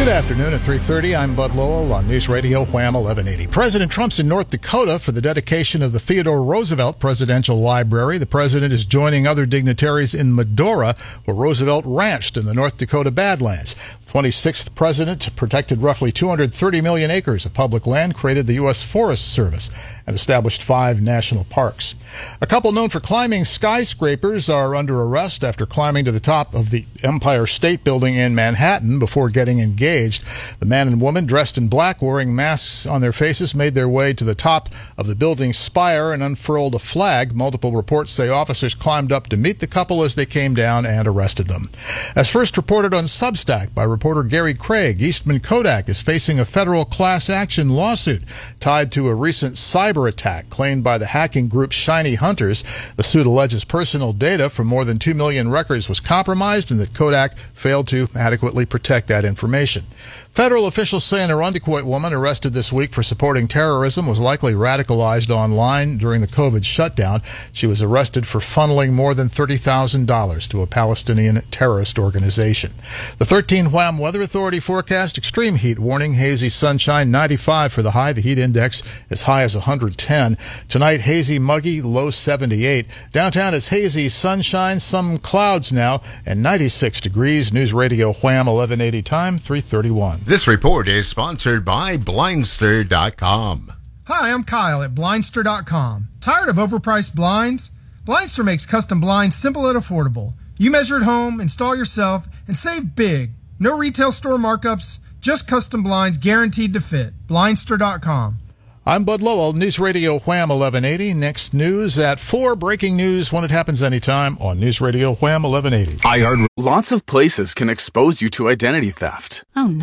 Good afternoon at 3:30. I'm Bud Lowell on News Radio Wham 1180. President Trump's in North Dakota for the dedication of the Theodore Roosevelt Presidential Library. The president is joining other dignitaries in Medora, where Roosevelt ranched in the North Dakota Badlands. The 26th president protected roughly 230 million acres of public land, created the U.S. Forest Service, and established 5 national parks. A couple known for climbing skyscrapers are under arrest after climbing to the top of the Empire State Building in Manhattan before getting engaged. The man and woman, dressed in black, wearing masks on their faces, made their way to the top of the building's spire and unfurled a flag. Multiple reports say officers climbed up to meet the couple as they came down and arrested them. As first reported on Substack by reporter Gary Craig, Eastman Kodak is facing a federal class action lawsuit tied to a recent cyber attack claimed by the hacking group Shiny Hunters. The suit alleges personal data from more than 2 million records was compromised and that Kodak failed to adequately protect that information. Federal officials say an Irondequoit woman arrested this week for supporting terrorism was likely radicalized online during the COVID shutdown. She was arrested for funneling more than $30,000 to a Palestinian terrorist organization. The 13 Wham Weather Authority forecast extreme heat warning, hazy sunshine, 95 for the high. The heat index as high as 110. Tonight, hazy, muggy, low 78. Downtown is hazy, sunshine, some clouds now, and 96 degrees. News Radio Wham 1180 time, 3:31. This report is sponsored by Blindster.com. Hi, I'm Kyle at Blindster.com. Tired of overpriced blinds? Blindster makes custom blinds simple and affordable. You measure at home, install yourself, and save big. No retail store markups, just custom blinds guaranteed to fit. Blindster.com. I'm Bud Lowell, News Radio Wham 1180. Next news at 4. Breaking news when it happens anytime on News Radio Wham 1180. Lots of places can expose you to identity theft. Oh, no.